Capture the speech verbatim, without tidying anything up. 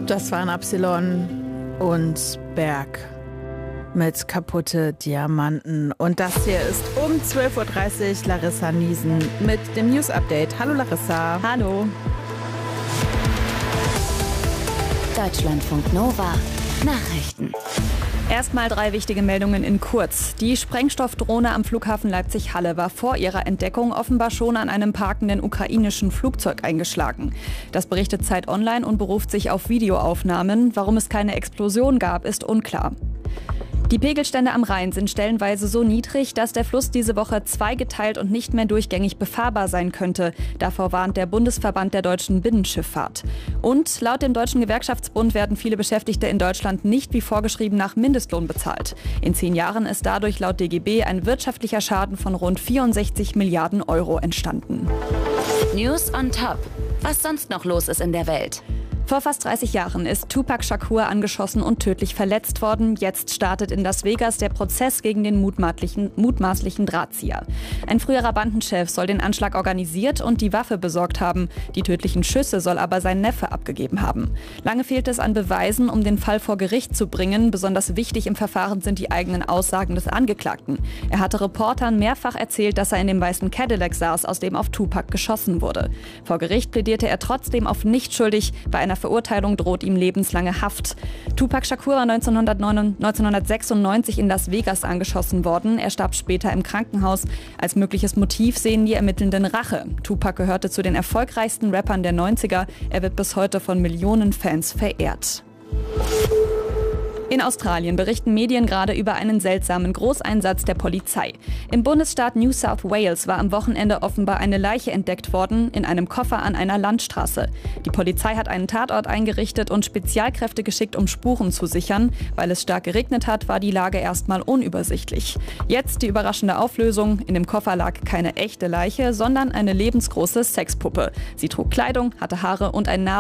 Das waren Absilon und Berg mit kaputte Diamanten. Und das hier ist um zwölf Uhr dreißig Larissa Niesen mit dem News Update. Hallo Larissa. Hallo. Deutschlandfunk Nova Nachrichten. Erstmal drei wichtige Meldungen in kurz. Die Sprengstoffdrohne am Flughafen Leipzig-Halle war vor ihrer Entdeckung offenbar schon an einem parkenden ukrainischen Flugzeug eingeschlagen. Das berichtet Zeit Online und beruft sich auf Videoaufnahmen. Warum es keine Explosion gab, ist unklar. Die Pegelstände am Rhein sind stellenweise so niedrig, dass der Fluss diese Woche zweigeteilt und nicht mehr durchgängig befahrbar sein könnte. Davor warnt der Bundesverband der deutschen Binnenschifffahrt. Und laut dem Deutschen Gewerkschaftsbund werden viele Beschäftigte in Deutschland nicht wie vorgeschrieben nach Mindestlohn bezahlt. In zehn Jahren ist dadurch laut D G B ein wirtschaftlicher Schaden von rund vierundsechzig Milliarden Euro entstanden. News on top. Was sonst noch los ist in der Welt? Vor fast dreißig Jahren ist Tupac Shakur angeschossen und tödlich verletzt worden. Jetzt startet in Las Vegas der Prozess gegen den mutmaßlichen, mutmaßlichen Drahtzieher. Ein früherer Bandenchef soll den Anschlag organisiert und die Waffe besorgt haben. Die tödlichen Schüsse soll aber sein Neffe abgegeben haben. Lange fehlt es an Beweisen, um den Fall vor Gericht zu bringen. Besonders wichtig im Verfahren sind die eigenen Aussagen des Angeklagten. Er hatte Reportern mehrfach erzählt, dass er in dem weißen Cadillac saß, aus dem auf Tupac geschossen wurde. Vor Gericht plädierte er trotzdem auf nicht schuldig. Bei einer Verurteilung droht ihm lebenslange Haft. Tupac Shakur war neunzehnhundertsechsundneunzig in Las Vegas angeschossen worden. Er starb später im Krankenhaus. Als mögliches Motiv sehen die Ermittelnden Rache. Tupac gehörte zu den erfolgreichsten Rappern der neunziger. Er wird bis heute von Millionen Fans verehrt. In Australien berichten Medien gerade über einen seltsamen Großeinsatz der Polizei. Im Bundesstaat New South Wales war am Wochenende offenbar eine Leiche entdeckt worden, in einem Koffer an einer Landstraße. Die Polizei hat einen Tatort eingerichtet und Spezialkräfte geschickt, um Spuren zu sichern. Weil es stark geregnet hat, war die Lage erstmal unübersichtlich. Jetzt die überraschende Auflösung. In dem Koffer lag keine echte Leiche, sondern eine lebensgroße Sexpuppe. Sie trug Kleidung, hatte Haare und ein